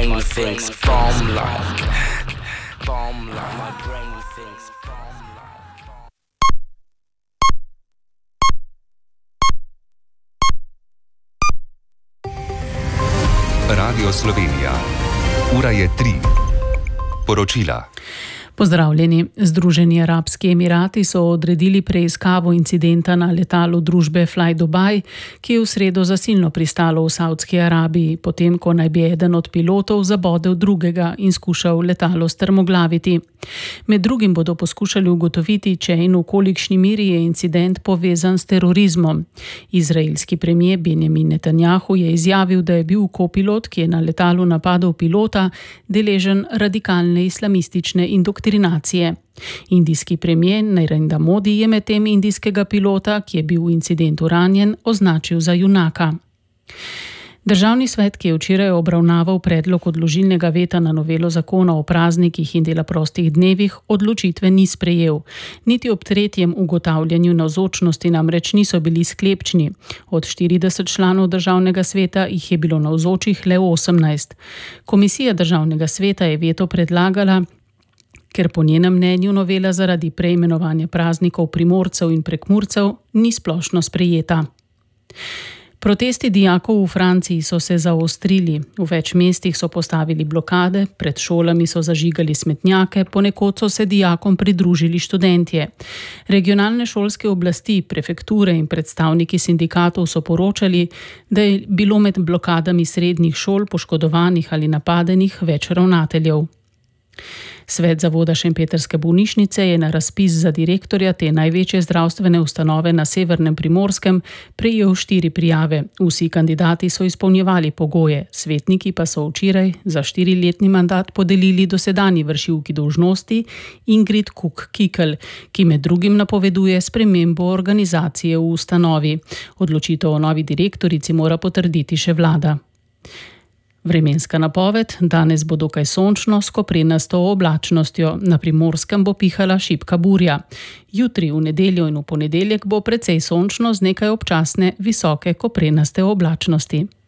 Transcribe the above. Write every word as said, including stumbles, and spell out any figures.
brain thinks bomb like. Bomb like. My brain thinks bomb like. Radio Slovenija. Ura je tri. Poročila. Pozdravljeni. Združeni arabski emirati so odredili preiskavo incidenta na letalu družbe Fly Dubai, ki je v sredo zasilno pristalo v Saudski Arabiji, potem ko naj bi eden od pilotov zabodel drugega in skušal letalo strmoglaviti. Med drugim bodo poskušali ugotoviti, če in v kolikšni meri je incident povezan s terorizmom. Izraelski premier Benjamin Netanjahu je izjavil, da je bil kopilot, ki je na letalu napadel pilota, deležen radikalne islamistične indoktrinacije. Indijski premier Narendra Modi je medtem indijskega pilota, ki je bil v incidentu ranjen, označil za junaka. Državni svet, ki je včeraj obravnaval predlog odložilnega veta na novelo zakona o praznikih in dela prostih dnevih, odločitve ni sprejel. Niti ob tretjem ugotavljanju navzočnosti namreč niso bili sklepčni. Od štirideset članov državnega sveta jih je bilo navzočih le osemnajst. Komisija državnega sveta je veto predlagala, ker po njenem mnenju novela zaradi preimenovanja praznikov Primorcev in Prekmurcev ni splošno sprejeta. Protesti dijakov v Franciji so se zaostrili. V več mestih so postavili blokade, pred šolami so zažigali smetnjake, ponekod so se dijakom pridružili študentje. Regionalne šolske oblasti, prefekture in predstavniki sindikatov so poročali, da je bilo med blokadami srednjih šol poškodovanih ali napadenih več ravnateljev. Svet zavoda Šempetrske bolnišnice je na razpis za direktorja te največje zdravstvene ustanove na severnem Primorskem prejel štiri prijave. Vsi kandidati so izpolnjevali pogoje, svetniki pa so včeraj za štiriletni mandat podelili dosedanji vršilki dolžnosti Ingrid Kuk-Kikel, ki med drugim napoveduje spremembo organizacije v ustanovi. Odločitev o novi direktorici mora potrditi še vlada. Vremenska napoved: danes bo dokaj sončno s koprenasto oblačnostjo, na Primorskem bo pihala šibka burja. Jutri, v nedeljo in v ponedeljek bo precej sončno z nekaj občasne visoke koprenaste oblačnosti.